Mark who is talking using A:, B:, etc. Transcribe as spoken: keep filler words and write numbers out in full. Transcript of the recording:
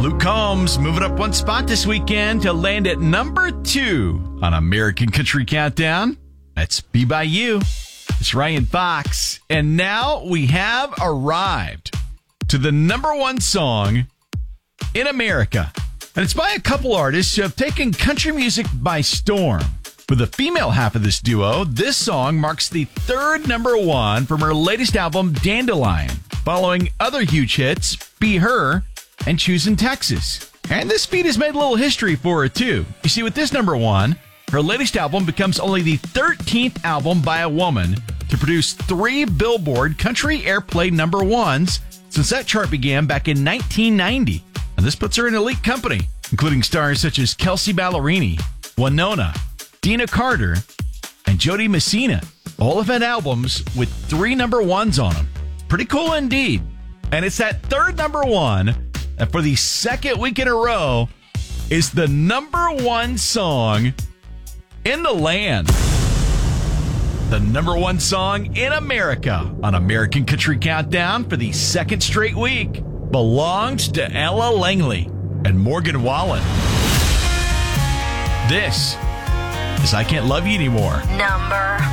A: Luke Combs moving up one spot this weekend to land at number two on American Country Countdown. That's Be By You. It's Ryan Fox. And now we have arrived to the number one song in America. And it's by a couple artists who have taken country music by storm. For the female half of this duo, this song marks the third number one from her latest album, Dandelion, following other huge hits, Be Her and Choosing Texas. And this feat has made a little history for her, too. You see, with this number one, her latest album becomes only the thirteenth album by a woman to produce three Billboard Country Airplay number ones since that chart began back in nineteen ninety. And this puts her in elite company, including stars such as Kelsey Ballerini, Winona, Dina Carter, and Jody Messina. All have had albums with three number ones on them. Pretty cool indeed. And it's that third number one that for the second week in a row is the number one song in the land. The number one song in America on American Country Countdown for the second straight week belongs to Ella Langley and Morgan Wallen. This is I Can't Love You Anymore.
B: Number